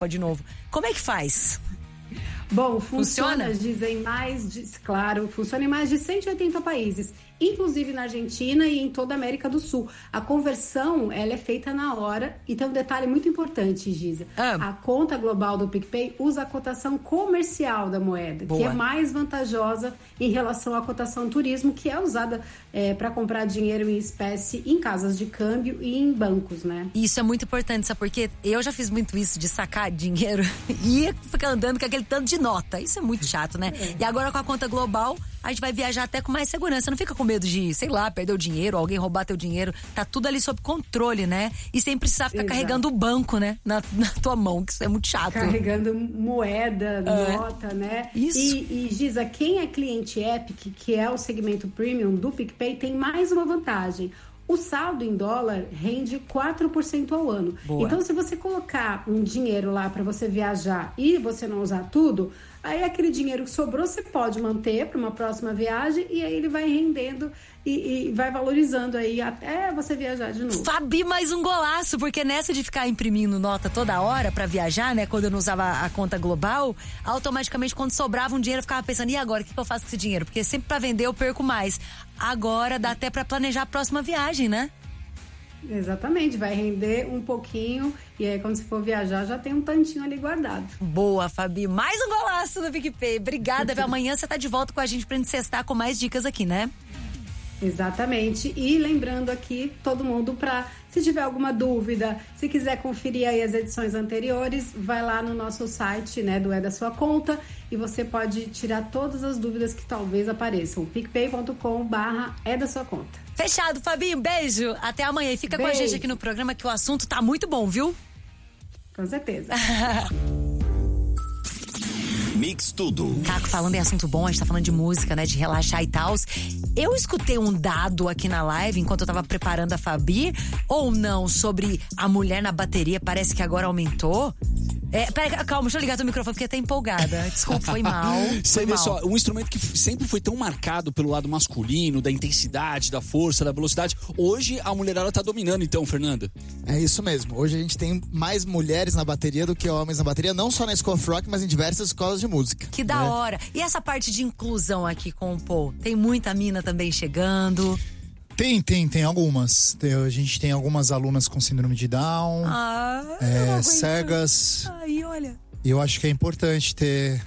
de novo. Como é que faz? Bom, funciona funciona em mais de 180 países, inclusive na Argentina e em toda a América do Sul. A conversão, ela é feita na hora e tem um detalhe muito importante, Giza. A conta global do PicPay usa a cotação comercial da moeda, que é mais vantajosa em relação à cotação turismo, que é usada para comprar dinheiro em espécie em casas de câmbio e em bancos, né? Isso é muito importante, sabe? Porque eu já fiz muito isso de sacar dinheiro e ficar andando com aquele tanto de nota. Isso é muito chato, né? E agora com a conta global, a gente vai viajar até com mais segurança. Não fica com medo de, sei lá, perder o dinheiro, alguém roubar teu dinheiro. Tá tudo ali sob controle, né? E sem precisar ficar carregando o banco, né? Na tua mão, que isso é muito chato. Carregando moeda, nota, né? Isso. E Giza, quem é cliente Epic, que é o segmento premium do PicPay, tem mais uma vantagem. O saldo em dólar rende 4% ao ano. Boa. Então, se você colocar um dinheiro lá para você viajar e você não usar tudo, aí aquele dinheiro que sobrou você pode manter para uma próxima viagem e aí ele vai rendendo e vai valorizando aí até você viajar de novo. Fabi, mais um golaço, porque nessa de ficar imprimindo nota toda hora pra viajar, né, quando eu não usava a conta global, automaticamente quando sobrava um dinheiro eu ficava pensando, e agora, o que eu faço com esse dinheiro? Porque sempre pra vender eu perco mais. Agora dá até pra planejar a próxima viagem, né? Exatamente, vai render um pouquinho e aí quando você for viajar já tem um tantinho ali guardado. Boa, Fabi, mais um golaço do PicPay. Obrigada, amanhã você tá de volta com a gente pra gente cestar com mais dicas aqui, né? Exatamente, e lembrando aqui todo mundo se tiver alguma dúvida, se quiser conferir aí as edições anteriores, vai lá no nosso site, né, do É da Sua Conta, e você pode tirar todas as dúvidas que talvez apareçam, picpay.com/é da sua conta. Fechado, Fabinho, beijo, até amanhã e fica com a gente aqui no programa que o assunto tá muito bom, viu? Com certeza. Mix Tudo. Caco, falando em assunto bom, a gente tá falando de música, né? De relaxar e tal. Eu escutei um dado aqui na live, enquanto eu tava preparando a Fabi, ou não, sobre a mulher na bateria, parece que agora aumentou. Pera, calma, deixa eu ligar teu microfone, porque tá empolgada. Desculpa, foi mal. Você vê só, um instrumento que sempre foi tão marcado pelo lado masculino, da intensidade, da força, da velocidade. Hoje a mulherada tá dominando, então, Fernanda. É isso mesmo. Hoje a gente tem mais mulheres na bateria do que homens na bateria, não só na School of Rock, mas em diversas escolas de música. Que da hora. E essa parte de inclusão aqui com o Pô? Tem muita mina também chegando. Tem algumas. A gente tem algumas alunas com síndrome de Down, cegas. Ai, olha. E eu acho que é importante ter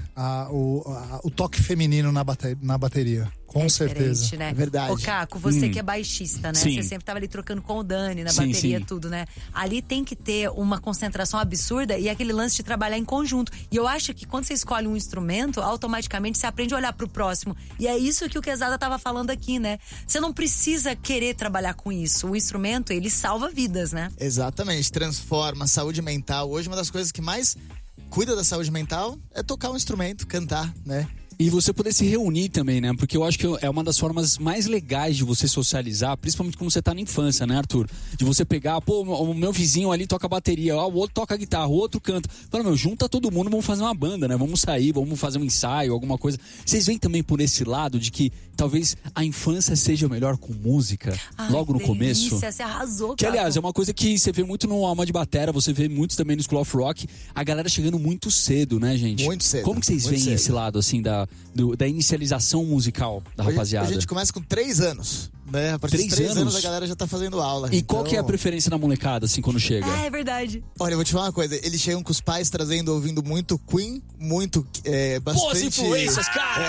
o toque feminino na bateria. Com certeza. Né? É verdade. Ô, Caco, você que é baixista, né? Sim. Você sempre tava ali trocando com o Dani na bateria, tudo, né? Ali tem que ter uma concentração absurda e aquele lance de trabalhar em conjunto. E eu acho que quando você escolhe um instrumento, automaticamente você aprende a olhar pro próximo. E é isso que o Quezada tava falando aqui, né? Você não precisa querer trabalhar com isso. O instrumento, ele salva vidas, né? Exatamente. Transforma, saúde mental. Hoje uma das coisas que mais cuida da saúde mental é tocar um instrumento, cantar, né? E você poder se reunir também, né? Porque eu acho que é uma das formas mais legais de você socializar, principalmente quando você tá na infância, né, Arthur? De você pegar, o meu vizinho ali toca bateria, o outro toca guitarra, o outro canta. Fala, junta todo mundo, vamos fazer uma banda, né? Vamos sair, vamos fazer um ensaio, alguma coisa. Vocês veem também por esse lado de que talvez a infância seja melhor com música, logo no começo? Você arrasou, que, aliás, é uma coisa que você vê muito no Alma de Batera, você vê muito também no School of Rock, a galera chegando muito cedo, né, gente? Muito cedo. Como que vocês veem esse lado, assim, da inicialização musical da rapaziada? A gente começa com 3 anos, né? A partir de 3 anos a galera já tá fazendo aula. E qual que é a preferência da molecada, assim, quando chega? É verdade. Olha, eu vou te falar uma coisa. Eles chegam com os pais ouvindo muito Queen, muito, bastante... Boas influências, cara!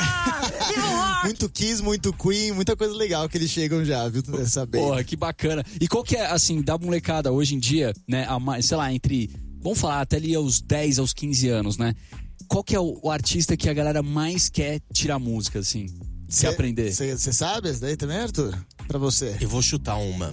Muito Kiss, muito Queen, muita coisa legal que eles chegam já, viu? Saber. Porra, que bacana. E qual que é, assim, da molecada hoje em dia, né? Sei lá, vamos falar, até ali aos 10, aos 15 anos, né? Qual que é o artista que a galera mais quer tirar música, assim? Se aprender? Você sabe essa daí também, Arthur? Pra você. Eu vou chutar uma.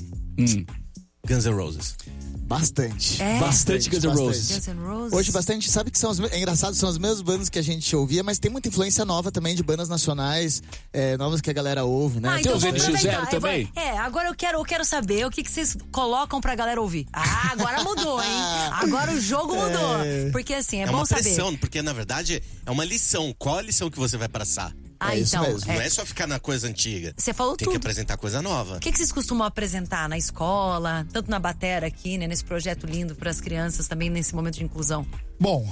Guns N' Roses. Bastante. Bastante Guns N' Roses. Guns N' Roses. Hoje bastante, sabe que é engraçado, são as mesmas bandas que a gente ouvia, mas tem muita influência nova também de bandas nacionais, novas que a galera ouve, né? Então Tem os NX0 também? Agora eu quero saber o que vocês colocam pra galera ouvir. Agora mudou, hein? Agora o jogo mudou. Porque assim, é bom uma saber. pressão, porque na verdade é uma lição. Qual a lição que você vai passar? É isso mesmo. Não é só ficar na coisa antiga. Você falou Tem tudo. que apresentar coisa nova. O que vocês costumam apresentar na escola, tanto na Batera aqui, né, nesse projeto lindo para as crianças também nesse momento de inclusão? Bom,